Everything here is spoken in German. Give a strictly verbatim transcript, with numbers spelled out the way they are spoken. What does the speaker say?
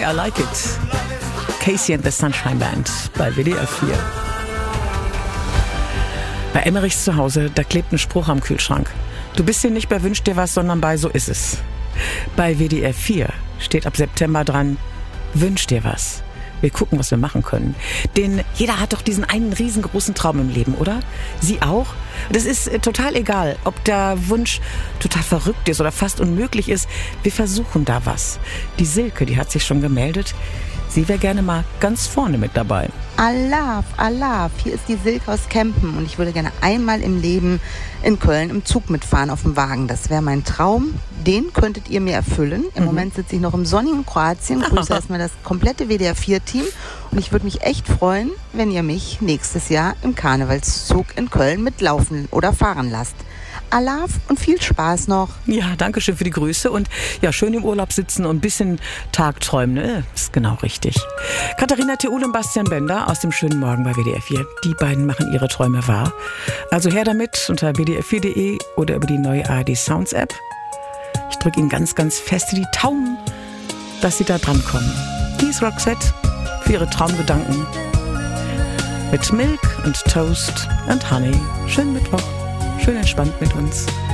way I like it. Casey and the Sunshine Band bei W D R vier. Bei Emmerichs zu Hause, da klebt ein Spruch am Kühlschrank. Du bist hier nicht bei Wünsch dir was, sondern bei So ist es. Bei W D R vier steht ab September dran, Wünsch dir was. Wir gucken, was wir machen können. Denn jeder hat doch diesen einen riesengroßen Traum im Leben, oder? Sie auch? Das ist äh, total egal, ob der Wunsch total verrückt ist oder fast unmöglich ist. Wir versuchen da was. Die Silke, die hat sich schon gemeldet. Sie wäre gerne mal ganz vorne mit dabei. Alaf, Alaf, hier ist die Silke aus Kempen und ich würde gerne einmal im Leben in Köln im Zug mitfahren auf dem Wagen. Das wäre mein Traum. Den könntet ihr mir erfüllen. Im mhm. Moment sitze ich noch im sonnigen Kroatien. Grüße erstmal das komplette W D R vier Team und ich würde mich echt freuen, wenn ihr mich nächstes Jahr im Karnevalszug in Köln mitlaufen oder fahren lasst. Alaf und viel Spaß noch. Ja, danke schön für die Grüße und ja, schön im Urlaub sitzen und ein bisschen Tagträumen, ne? Ist genau richtig. Katharina Theul und Bastian Bender aus dem schönen Morgen bei W D R vier. Die beiden machen ihre Träume wahr. Also her damit unter w d r vier punkt d e oder über die neue A R D Sounds App. Ich drücke Ihnen ganz, ganz fest die Daumen, dass Sie da drankommen. Hier ist Roxette für Ihre Traumgedanken mit Milk und Toast und Honey. Schönen Mittwoch. Schön entspannt mit uns.